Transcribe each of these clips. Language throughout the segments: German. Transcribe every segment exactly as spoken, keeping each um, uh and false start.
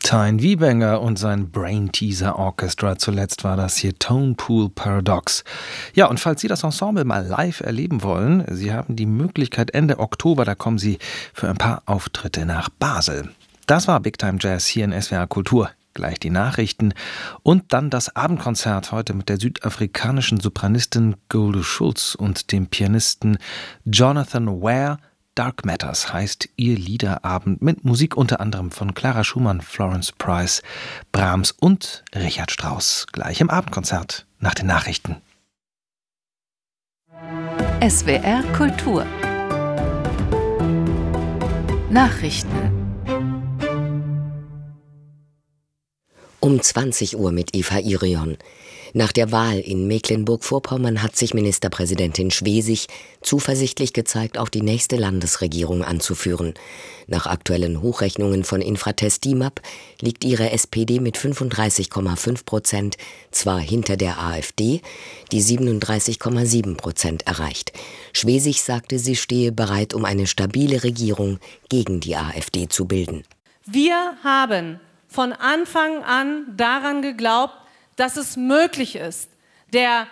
Tyne Wiebanger und sein Brain Teaser Orchestra. Zuletzt war das hier Tone Pool Paradox. Ja, und falls Sie das Ensemble mal live erleben wollen, Sie haben die Möglichkeit Ende Oktober, da kommen Sie für ein paar Auftritte nach Basel. Das war Big Time Jazz hier in S W R Kultur. Gleich die Nachrichten und dann das Abendkonzert heute mit der südafrikanischen Sopranistin Golde Schultz und dem Pianisten Jonathan Ware. Dark Matters heißt ihr Liederabend mit Musik unter anderem von Clara Schumann, Florence Price, Brahms und Richard Strauss. Gleich im Abendkonzert nach den Nachrichten. S W R Kultur Nachrichten Um zwanzig Uhr mit Eva Irion. Nach der Wahl in Mecklenburg-Vorpommern hat sich Ministerpräsidentin Schwesig zuversichtlich gezeigt, auch die nächste Landesregierung anzuführen. Nach aktuellen Hochrechnungen von Infratest DIMAP liegt ihre S P D mit fünfunddreißig Komma fünf Prozent zwar hinter der AfD, die siebenunddreißig Komma sieben Prozent erreicht. Schwesig sagte, sie stehe bereit, um eine stabile Regierung gegen die AfD zu bilden. Wir haben von Anfang an daran geglaubt, dass es möglich ist, der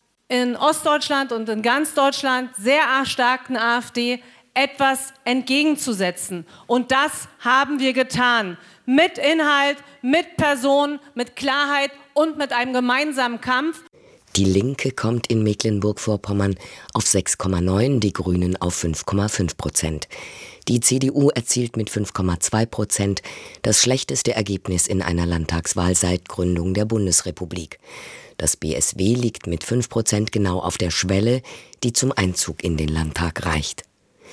in Ostdeutschland und in ganz Deutschland sehr erstarkten AfD etwas entgegenzusetzen. Und das haben wir getan. Mit Inhalt, mit Person, mit Klarheit und mit einem gemeinsamen Kampf. Die Linke kommt in Mecklenburg-Vorpommern auf sechs Komma neun, die Grünen auf fünf Komma fünf Prozent. Die C D U erzielt mit fünf Komma zwei Prozent das schlechteste Ergebnis in einer Landtagswahl seit Gründung der Bundesrepublik. Das B S W liegt mit fünf Prozent genau auf der Schwelle, die zum Einzug in den Landtag reicht.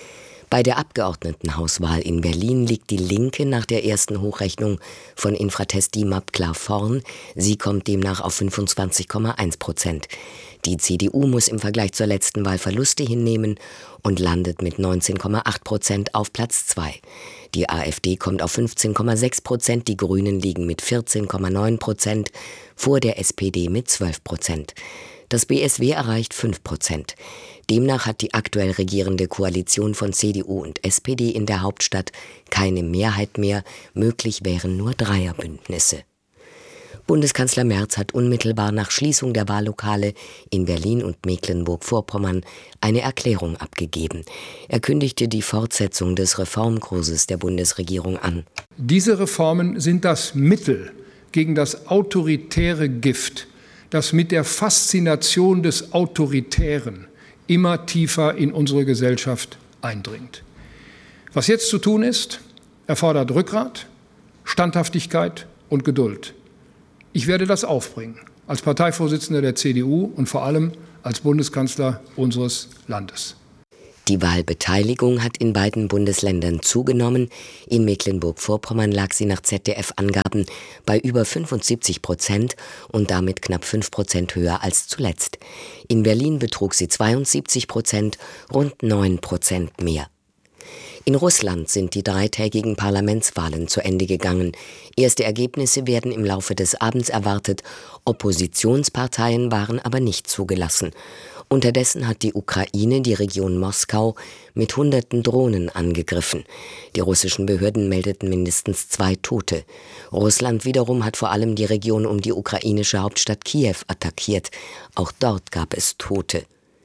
Bei der Abgeordnetenhauswahl in Berlin liegt die Linke nach der ersten Hochrechnung von Infratest DIMAP klar vorn. Sie kommt demnach auf fünfundzwanzig Komma eins Prozent. Die C D U muss im Vergleich zur letzten Wahl Verluste hinnehmen und landet mit neunzehn Komma acht Prozent auf Platz zwei. Die AfD kommt auf fünfzehn Komma sechs Prozent, die Grünen liegen mit vierzehn Komma neun Prozent, vor der S P D mit zwölf Prozent. Das B S W erreicht fünf Prozent. Demnach hat die aktuell regierende Koalition von C D U und S P D in der Hauptstadt keine Mehrheit mehr, möglich wären nur Dreierbündnisse. Bundeskanzler Merz hat unmittelbar nach Schließung der Wahllokale in Berlin und Mecklenburg-Vorpommern eine Erklärung abgegeben. Er kündigte die Fortsetzung des Reformkurses der Bundesregierung an. Diese Reformen sind das Mittel gegen das autoritäre Gift, das mit der Faszination des Autoritären immer tiefer in unsere Gesellschaft eindringt. Was jetzt zu tun ist, erfordert Rückgrat, Standhaftigkeit und Geduld. Ich werde das aufbringen, als Parteivorsitzender der C D U und vor allem als Bundeskanzler unseres Landes. Die Wahlbeteiligung hat in beiden Bundesländern zugenommen. In Mecklenburg-Vorpommern lag sie nach Z D F-Angaben bei über fünfundsiebzig Prozent und damit knapp fünf Prozent höher als zuletzt. In Berlin betrug sie zweiundsiebzig Prozent, rund neun Prozent mehr. In Russland sind die dreitägigen Parlamentswahlen zu Ende gegangen. Erste Ergebnisse werden im Laufe des Abends erwartet. Oppositionsparteien waren aber nicht zugelassen. Unterdessen hat die Ukraine die Region Moskau mit hunderten Drohnen angegriffen. Die russischen Behörden meldeten mindestens zwei Tote. Russland wiederum hat vor allem die Region um die ukrainische Hauptstadt Kiew attackiert. Auch dort gab es Tote.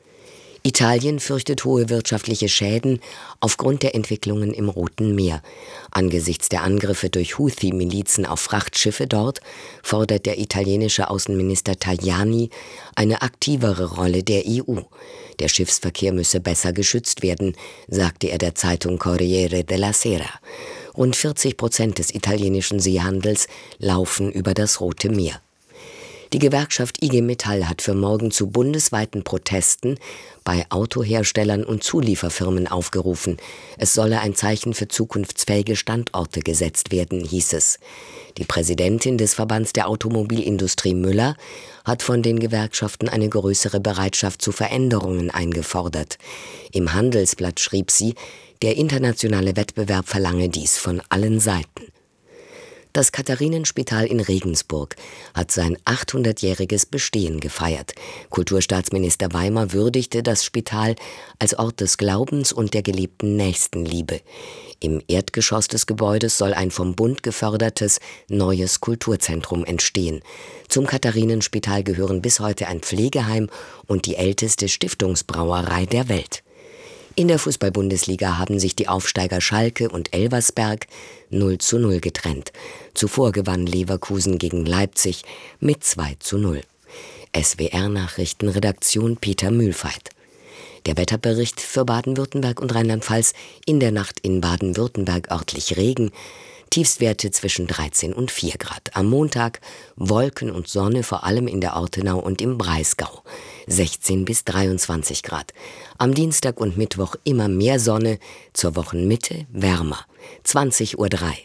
Italien fürchtet hohe wirtschaftliche Schäden aufgrund der Entwicklungen im Roten Meer. Angesichts der Angriffe durch Houthi-Milizen auf Frachtschiffe dort fordert der italienische Außenminister Tajani eine aktivere Rolle der E U. Der Schiffsverkehr müsse besser geschützt werden, sagte er der Zeitung Corriere della Sera. Rund vierzig Prozent des italienischen Seehandels laufen über das Rote Meer. Die Gewerkschaft I G Metall hat für morgen zu bundesweiten Protesten bei Autoherstellern und Zulieferfirmen aufgerufen. Es solle ein Zeichen für zukunftsfähige Standorte gesetzt werden, hieß es. Die Präsidentin des Verbands der Automobilindustrie Müller hat von den Gewerkschaften eine größere Bereitschaft zu Veränderungen eingefordert. Im Handelsblatt schrieb sie, der internationale Wettbewerb verlange dies von allen Seiten. Das Katharinenspital in Regensburg hat sein achthundertjähriges Bestehen gefeiert. Kulturstaatsminister Weimer würdigte das Spital als Ort des Glaubens und der gelebten Nächstenliebe. Im Erdgeschoss des Gebäudes soll ein vom Bund gefördertes neues Kulturzentrum entstehen. Zum Katharinenspital gehören bis heute ein Pflegeheim und die älteste Stiftungsbrauerei der Welt. In der Fußball-Bundesliga haben sich die Aufsteiger Schalke und Elversberg null zu null getrennt. Zuvor gewann Leverkusen gegen Leipzig mit zwei zu null. S W R-Nachrichtenredaktion Peter Mühlfeit. Der Wetterbericht für Baden-Württemberg und Rheinland-Pfalz: in der Nacht in Baden-Württemberg örtlich Regen, Tiefstwerte zwischen dreizehn und vier Grad. Am Montag Wolken und Sonne, vor allem in der Ortenau und im Breisgau, sechzehn bis dreiundzwanzig Grad. Am Dienstag und Mittwoch immer mehr Sonne, zur Wochenmitte wärmer, zwanzig Uhr drei.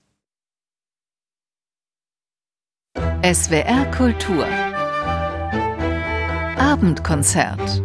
S W R Kultur Abendkonzert.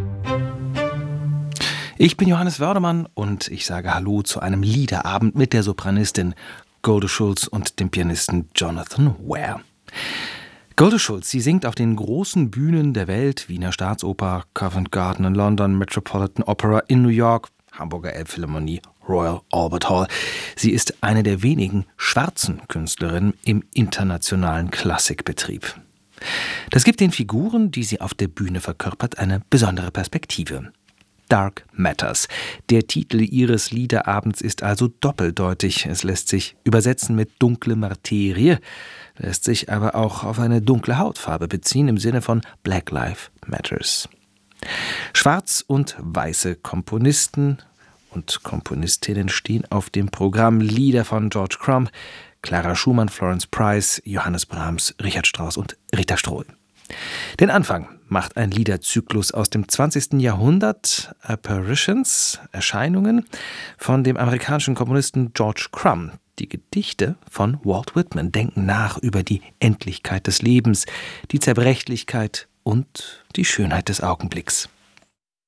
Ich bin Johannes Wördemann und ich sage Hallo zu einem Liederabend mit der Sopranistin Golde Schulz und dem Pianisten Jonathan Ware. Golde Schulz, sie singt auf den großen Bühnen der Welt, Wiener Staatsoper, Covent Garden in London, Metropolitan Opera in New York, Hamburger Elbphilharmonie, Royal Albert Hall. Sie ist eine der wenigen schwarzen Künstlerinnen im internationalen Klassikbetrieb. Das gibt den Figuren, die sie auf der Bühne verkörpert, eine besondere Perspektive. Dark Matters. Der Titel ihres Liederabends ist also doppeldeutig. Es lässt sich übersetzen mit dunkle Materie, lässt sich aber auch auf eine dunkle Hautfarbe beziehen im Sinne von Black Lives Matters. Schwarz- und weiße Komponisten und Komponistinnen stehen auf dem Programm. Lieder von George Crumb, Clara Schumann, Florence Price, Johannes Brahms, Richard Strauss und Rita Strohl. Den Anfang macht ein Liederzyklus aus dem zwanzigsten Jahrhundert, Apparitions, Erscheinungen, von dem amerikanischen Komponisten George Crumb. Die Gedichte von Walt Whitman denken nach über die Endlichkeit des Lebens, die Zerbrechlichkeit und die Schönheit des Augenblicks.